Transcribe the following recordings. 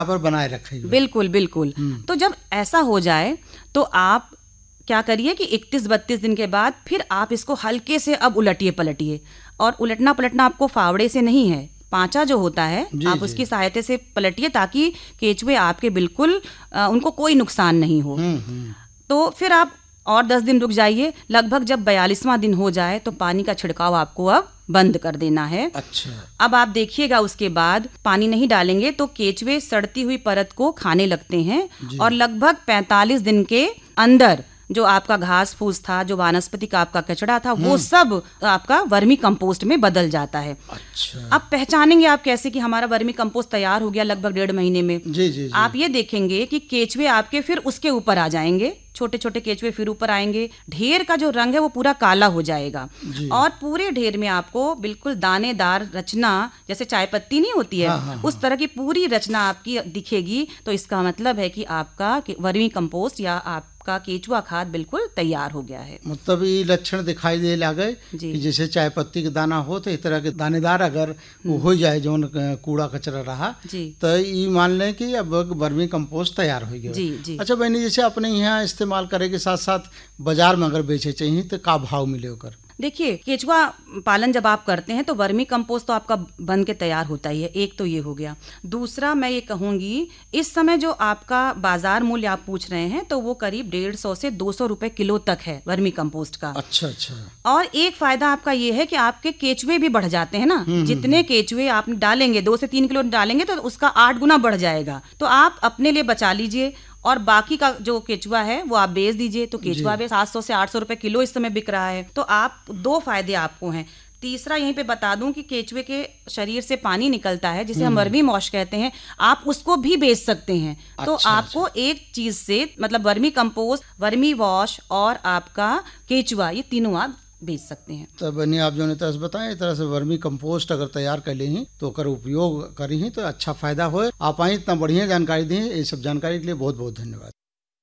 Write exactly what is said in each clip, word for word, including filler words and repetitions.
पर बनाए रखेगा। बिल्कुल बिल्कुल। तो जब ऐसा हो जाए तो आप क्या करिए कि इकतीस बत्तीस दिन के बाद फिर आप इसको हल्के से अब उलटिए पलटिए, और उलटना पलटना आपको फावड़े से नहीं है, पांचा जो होता है जी, आप जी। उसकी सहायता से पलटिए, ताकि केचुए आपके बिल्कुल आ, उनको कोई नुकसान नहीं हो। हम्म हम्म तो फिर आप और दस दिन रुक जाइए। लगभग जब बयालीसवां दिन हो जाए तो पानी का छिड़काव आपको अब बंद कर देना है। अच्छा। अब आप देखिएगा उसके बाद पानी नहीं डालेंगे तो केचुए सड़ती हुई परत को खाने लगते हैं, जी। और लगभग पैंतालीस दिन के अंदर जो आपका घास फूस था, जो वानस्पति का आपका कचड़ा था, वो सब आपका वर्मी कंपोस्ट में बदल जाता है। अच्छा। अब पहचानेंगे आप कैसे कि हमारा वर्मी कंपोस्ट तैयार हो गया लगभग डेढ़ महीने में? जी जी जी। आप ये देखेंगे कि केचुए आपके फिर उसके ऊपर आ जाएंगे, छोटे छोटे केचुए फिर ऊपर आएंगे, ढेर का जो रंग है वो पूरा काला हो जाएगा, जी। और पूरे ढेर में आपको बिल्कुल दानेदार रचना, जैसे चाय पत्ती नहीं होती है, हाँ, हाँ, हाँ। उस तरह की पूरी रचना आपकी दिखेगी। तो इसका मतलब है कि आपका वर्मी कंपोस्ट या आपका केचुआ खाद बिल्कुल तैयार हो गया है। मतलब ये लक्षण दिखाई दे लागे जी। कि जैसे चाय पत्ती के दाना हो तो इस तरह के दानेदार अगर वो हो जाए जौन कूड़ा कचरा रहा, जी तो ये मान लें कि अब वर्मी कंपोस्ट तैयार हो गया। जी जी। अच्छा बहनी, जैसे अपने यहाँ इस्तेमाल करे के साथ साथ बाजार में अगर बेचे चाहिए तो का भाव मिले ओकर? देखिए, केचुआ पालन जब आप करते हैं तो वर्मी कंपोस्ट तो आपका बन के तैयार होता ही है, एक तो ये हो गया। दूसरा मैं ये कहूँगी, इस समय जो आपका बाजार मूल्य आप पूछ रहे हैं तो वो करीब डेढ़ सौ से दो सौ रुपए किलो तक है वर्मी कंपोस्ट का। अच्छा अच्छा। और एक फायदा आपका ये है कि आपके केचुए भी बढ़ जाते हैं ना, जितने केचुए आप डालेंगे, दो से तीन किलो डालेंगे तो उसका आठ गुना बढ़ जाएगा। तो आप अपने लिए बचा लीजिए, और बाकी का जो केचुआ है वो आप बेच दीजिए। तो केचुआ भी सात सौ से आठ सौ रुपए किलो इस समय बिक रहा है। तो आप दो फायदे आपको हैं। तीसरा यहीं पे बता दूं कि केचुए के शरीर से पानी निकलता है जिसे हम वर्मी वॉश कहते हैं, आप उसको भी बेच सकते हैं। तो अच्छा, आपको एक चीज से, मतलब वर्मी कंपोस्ट, वर्मी वॉश और आपका केचुआ, ये तीनों आप बेच सकते हैं। तो बनी आप जो ने तरह से बताएं, इस तरह से वर्मी कंपोस्ट अगर तैयार कर ली तो कर उपयोग करी तो अच्छा फायदा हो। आप आई इतना बढ़िया जानकारी दी, ये सब जानकारी के लिए बहुत बहुत धन्यवाद।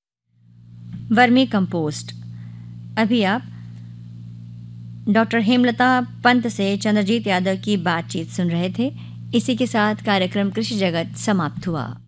Vermi compost. अभी आप डॉक्टर हेमलता पंत से चंद्रजीत यादव की बातचीत सुन रहे थे। इसी के साथ कार्यक्रम कृषि जगत समाप्त हुआ।